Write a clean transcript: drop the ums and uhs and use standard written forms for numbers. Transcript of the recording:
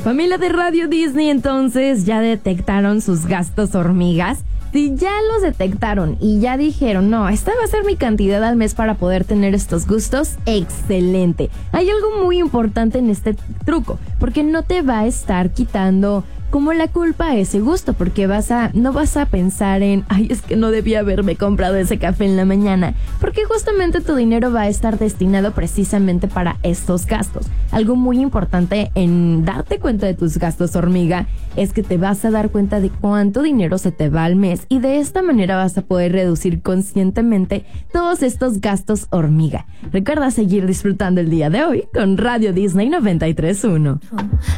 Familia de Radio Disney, entonces, ¿ya detectaron sus gastos hormigas? Si ya los detectaron y ya dijeron, no, esta va a ser mi cantidad al mes para poder tener estos gustos, excelente. Hay algo muy importante en este truco, porque no te va a estar quitando como la culpa a ese gusto, porque no vas a pensar en, ay, es que no debía haberme comprado ese café en la mañana, porque justamente tu dinero va a estar destinado precisamente para estos gastos. Algo muy importante en darte cuenta de tus gastos hormiga es que te vas a dar cuenta de cuánto dinero se te va al mes y de esta manera vas a poder reducir conscientemente todos estos gastos hormiga. Recuerda seguir disfrutando el día de hoy con Radio Disney 93.1.